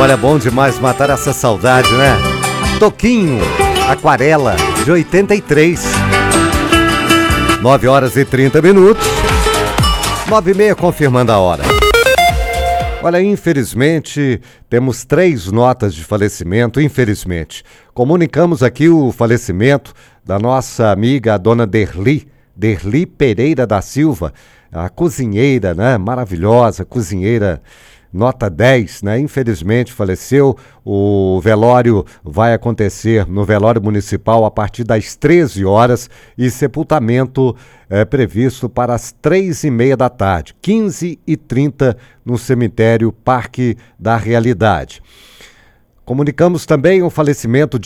Olha, bom demais matar essa saudade, né? Toquinho, Aquarela, de 83. 9 horas e 30 minutos. 9h30, confirmando a hora. Olha, infelizmente, temos 3 notas de falecimento, infelizmente. Comunicamos aqui o falecimento da nossa amiga, a dona Derli Pereira da Silva, a cozinheira, né? Maravilhosa, cozinheira, nota 10, né? Infelizmente faleceu. O velório vai acontecer no velório municipal a partir das 13 horas e sepultamento é previsto para as 3h30 da tarde, 15h30 no cemitério Parque da Realidade. Comunicamos também o falecimento de